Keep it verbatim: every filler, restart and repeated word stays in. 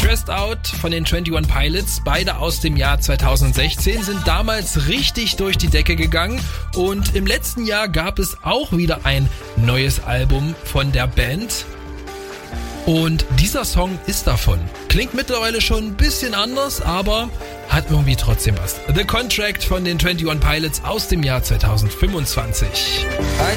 Stressed Out von den einundzwanzig Pilots, beide aus dem Jahr zweitausendsechzehn, sind damals richtig durch die Decke gegangen und im letzten Jahr gab es auch wieder ein neues Album von der Band und dieser Song ist davon. Klingt mittlerweile schon ein bisschen anders, aber hat irgendwie trotzdem was. The Contract von den einundzwanzig Pilots aus dem Jahr zweitausendfünfundzwanzig.